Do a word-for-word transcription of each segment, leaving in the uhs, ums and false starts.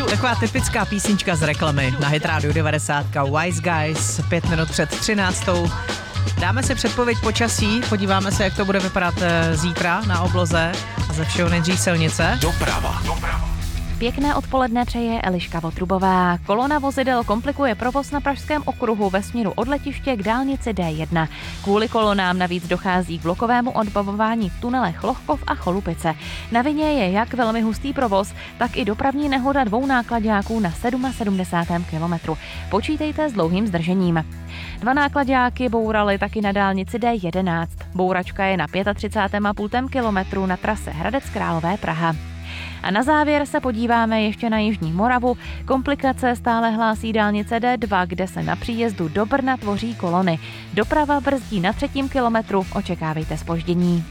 Taková typická písnička z reklamy na Hit Radio devadesát. Wise Guys, pět minut před třináctou. Dáme si předpověď počasí, podíváme se, jak to bude vypadat zítra na obloze a ze všeho nejdřív silnice. Doprava. Doprava. Pěkné odpoledne přeje Eliška Votrubová. Kolona vozidel komplikuje provoz na Pražském okruhu ve směru od letiště k dálnici D jedna. Kvůli kolonám navíc dochází k blokovému odbavování v tunelech Lohkov a Cholupice. Na vině je jak velmi hustý provoz, tak i dopravní nehoda dvou náklaďáků na sedmdesátém sedmém kilometru. Počítejte s dlouhým zdržením. Dva náklaďáky bouraly taky na dálnici D jedenáct. Bouračka je na třicátém pátém a půl kilometru na trase Hradec Králové Praha. A na závěr se podíváme ještě na jižní Moravu. Komplikace stále hlásí dálnice D dva, kde se na příjezdu do Brna tvoří kolony. Doprava brzdí na třetím kilometru, očekávejte zpoždění.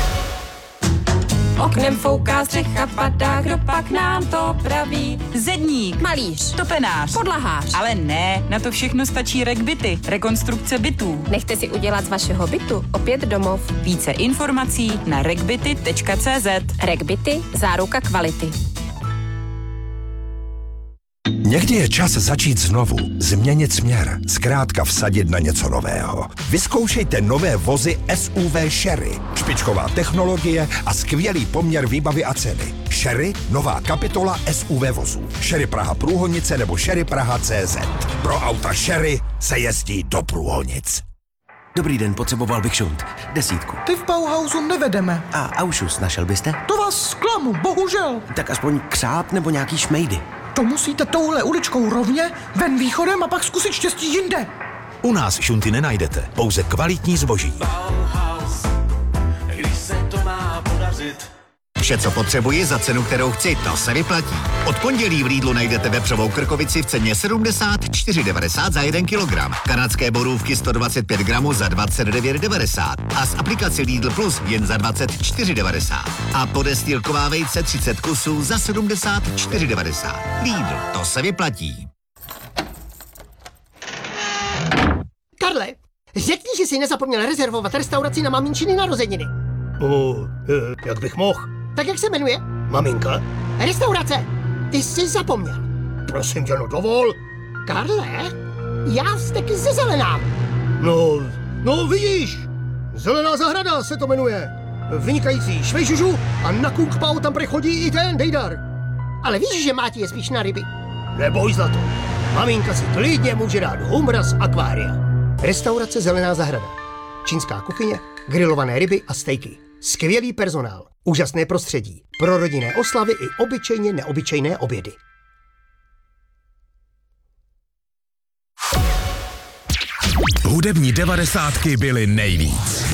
Oknem fouká, střecha padá, kdo pak nám to praví? Zedník, Malíř, topenář, podlahář. ale ne, na to všechno stačí RECBITy, rekonstrukce bytů. Nechte si udělat z vašeho bytu opět domov. Více informací na recbity tečka cé zet. RECBITy, záruka kvality. Někdy je čas začít znovu, změnit směr, zkrátka vsadit na něco nového. Vyzkoušejte nové vozy S U V Sherry. Špičková technologie a skvělý poměr výbavy a ceny. Sherry, nová kapitola S U V vozů. Sherry Praha Průhonice nebo Sherry Praha C Z. Pro auta Sherry se jezdí do Průhonic. Dobrý den, potřeboval bych šunt. Desítku. Ty v Bauhausu nevedeme. A aušus našel byste? To vás zklamu, bohužel. Tak aspoň křáp nebo nějaký šmejdy. To musíte touhle uličkou rovně, ven východem a pak zkusit štěstí jinde. U nás šunty nenajdete, pouze kvalitní zboží. Bauhaus, když se to má podařit. Vše, co potřebuji za cenu, kterou chci, to se vyplatí. Od pondělí v Lidlu najdete vepřovou krkovici v ceně sedmdesát čtyři devadesát za jeden kilogram. Kanadské borůvky sto dvacet pět gramů za dvacet devět devadesát. A z aplikace Lidl Plus jen za dvacet čtyři devadesát. A podestýlková vejce třicet kusů za sedmdesát čtyři devadesát. Lidl, to se vyplatí. Karle, řekni, že jsi nezapomněl rezervovat restauraci na maminčiny narozeniny. O, jak bych mohl? Tak jak se jmenuje? Maminka. Restaurace. Ty jsi zapomněl. Prosím tě, no dovol. Karle, já steky ze Zelenám. No, no vidíš. Zelená zahrada se to jmenuje. Vynikající švejžužu a na Kung Pao tam prechodí i ten Dejdar. Ale víš, že Máti je spíš na ryby. Neboj, zlato. Maminka si klidně může dát humra z akvária. Restaurace Zelená zahrada. Čínská kuchyně, grilované ryby a stejky. Skvělý personál, úžasné prostředí, pro rodinné oslavy i obyčejně neobyčejné obědy. Hudební devadesátky byly nejvíc.